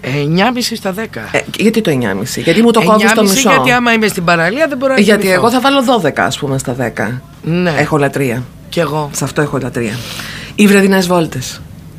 9,5 στα 10. Γιατί το 9,5? Γιατί μου το κόβεις στο μισό? Γιατί άμα είμαι στην παραλία δεν μπορώ να Γιατί κοιμηθώ. εγώ θα βάλω 12 ας πούμε στα 10. Ναι. Έχω λατρεία. Κι εγώ. Σε αυτό έχω λατρεία. Οι βραδινές βόλτες?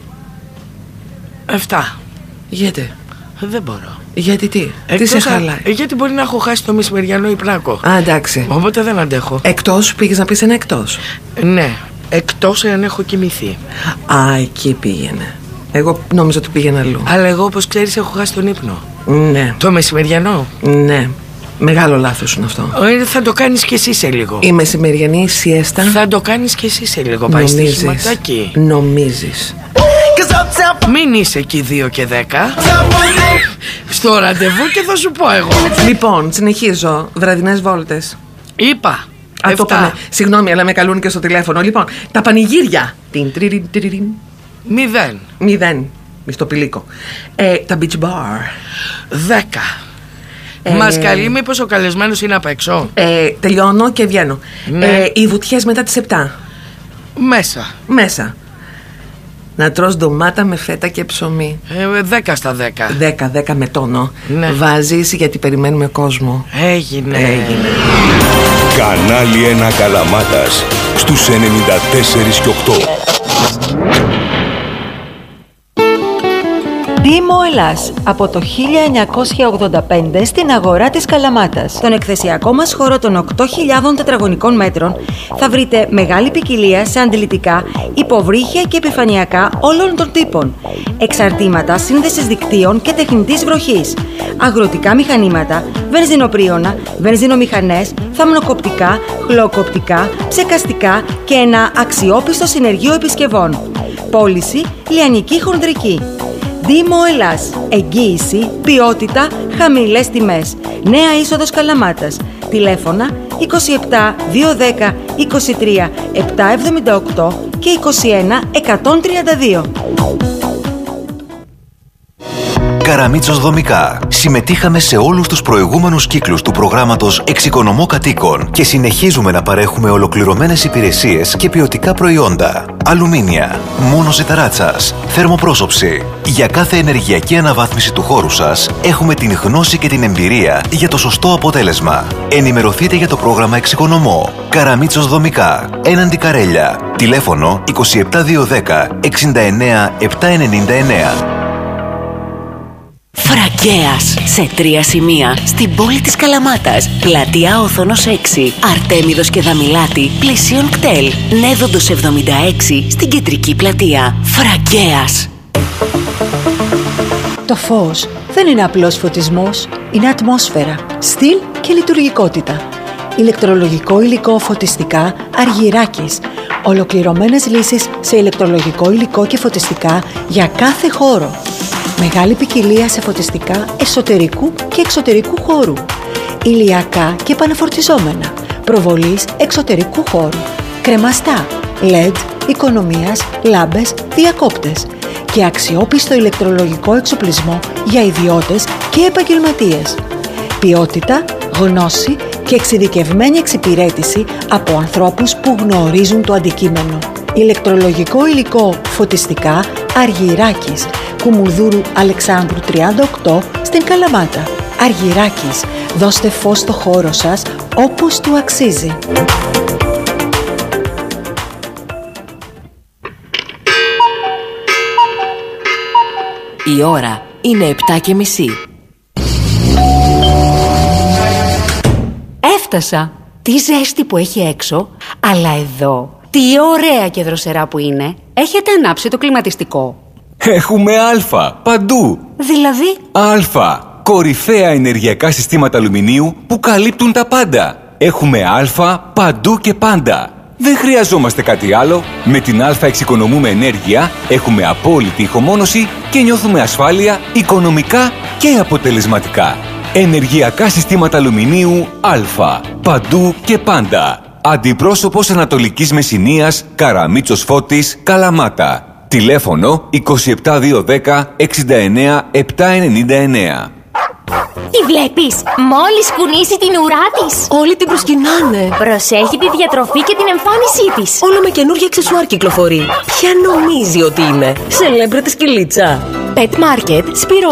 7. Γιατί? Δεν μπορώ. Γιατί τι σε χαλάει? Γιατί μπορεί να έχω χάσει το μεσημεριανό υπνάκο. Α, εντάξει. Οπότε δεν αντέχω. Εκτός, πήγες να πεις ένα εκτός? Ναι, εκτός εάν έχω κοιμηθεί. Α, εκεί πήγαινε. Εγώ νόμιζα ότι πήγαινε αλλού. Αλλά εγώ όπως ξέρεις έχω χάσει τον ύπνο. Ναι. Το μεσημεριανό. Ναι. Μεγάλο λάθος είναι αυτό. Θα το κάνεις κι εσύ σε λίγο. Η μεσημεριανή σιέστα. Θα το κάνεις κι εσύ σε λίγο. Πάει στοιχηματάκι. Νομίζεις. Μην είσαι εκεί 2 και 10 στο ραντεβού και θα σου πω εγώ. Λοιπόν, συνεχίζω. Βραδινές βόλτες. Είπα. Το πάμε. Συγγνώμη, αλλά με καλούν και στο τηλέφωνο. Λοιπόν, τα πανηγύρια. 0. Μισθοπηλίκο. Τα beach bar. 10. Μας καλεί μήπως ο καλεσμένος είναι απ' έξω? Τελειώνω και βγαίνω. Ναι. Οι βουτιές μετά τις 7. Μέσα. Να τρως ντομάτα με φέτα και ψωμί. 10 στα 10. 10 με τόνο. Ναι. Βάζεις γιατί περιμένουμε κόσμο. Έγινε. Κανάλι 1 Καλαμάτας στους 94 και 8. Δήμο Ελλάς, από το 1985 στην αγορά της Καλαμάτας. Στον εκθεσιακό μας χώρο των 8.000 τετραγωνικών μέτρων θα βρείτε μεγάλη ποικιλία σε αντιλητικά, υποβρύχια και επιφανειακά όλων των τύπων, εξαρτήματα σύνδεσης δικτύων και τεχνητής βροχής, αγροτικά μηχανήματα, βενζινοπρίωνα, βενζινομηχανές, θαμνοκοπτικά, χλωκοπτικά, ψεκαστικά και ένα αξιόπιστο συνεργείο επισκευών. Πώληση λιανική χονδρική. Δήμο Ελλάς. Εγγύηση, ποιότητα, χαμηλές τιμές. Νέα είσοδος Καλαμάτας. Τηλέφωνα 27 210 23 778 και 21 132. Καραμίτσος Δομικά. Συμμετείχαμε σε όλους τους προηγούμενους κύκλους του προγράμματος Εξοικονομώ Κατοίκων και συνεχίζουμε να παρέχουμε ολοκληρωμένες υπηρεσίες και ποιοτικά προϊόντα. Αλουμίνια, μόνος ταράτσας, θερμοπρόσωψη. Για κάθε ενεργειακή αναβάθμιση του χώρου σας έχουμε την γνώση και την εμπειρία για το σωστό αποτέλεσμα. Ενημερωθείτε για το πρόγραμμα Εξοικονομώ. Καραμίτσος Δομικά. Έναντι Καρέλια. Τηλέφωνο 27210 69 799. Φραγκέας, σε 3 σημεία στην πόλη της Καλαμάτας. Πλατεία Όθωνος 6, Αρτέμιδος και Δαμιλάτη, πλησίον κτέλ. Νέδοντος 76 στην κεντρική πλατεία. Φραγκέας. Το φως δεν είναι απλός φωτισμός, είναι ατμόσφαιρα, στυλ και λειτουργικότητα. Ηλεκτρολογικό υλικό φωτιστικά Αργυράκης. Ολοκληρωμένες λύσεις σε ηλεκτρολογικό υλικό και φωτιστικά για κάθε χώρο. Μεγάλη ποικιλία σε φωτιστικά εσωτερικού και εξωτερικού χώρου. Ηλιακά και επαναφορτιζόμενα. Προβολής εξωτερικού χώρου. Κρεμαστά, LED, οικονομίας, λάμπες, διακόπτες. Και αξιόπιστο ηλεκτρολογικό εξοπλισμό για ιδιώτες και επαγγελματίες. Ποιότητα, γνώση και εξειδικευμένη εξυπηρέτηση από ανθρώπους που γνωρίζουν το αντικείμενο. Ηλεκτρολογικό υλικό φωτιστικά Αργυράκης, Κουμουνδούρου Αλεξάνδρου 38 στην Καλαμάτα. Αργυράκης, δώστε φως στο χώρο σας όπως του αξίζει. Η ώρα είναι 7:30. Έφτασα. Τι ζέστη που έχει έξω, αλλά εδώ τι ωραία και δροσερά που είναι. Έχετε ανάψει το κλιματιστικό? Έχουμε Α παντού. Δηλαδή? Α. Κορυφαία ενεργειακά συστήματα αλουμινίου που καλύπτουν τα πάντα. Έχουμε Α παντού και πάντα. Δεν χρειαζόμαστε κάτι άλλο. Με την Α εξοικονομούμε ενέργεια, έχουμε απόλυτη ηχομόνωση και νιώθουμε ασφάλεια οικονομικά και αποτελεσματικά. Ενεργειακά συστήματα αλουμινίου Α. Παντού και πάντα. Αντιπρόσωπος Ανατολικής Μεσσηνίας, Καραμίτσος Φώτης, Καλαμάτα. Τηλέφωνο 27210 69 799. Τη βλέπεις? Μόλις κουνήσει την ουρά της, όλοι την προσκυνάνε. Προσέχει τη διατροφή και την εμφάνισή της. Όλο με καινούργια αξεσουάρ κυκλοφορεί. Ποια νομίζει ότι είναι? Σελέμπρε τη σκυλίτσα. Pet Market, Σπύρο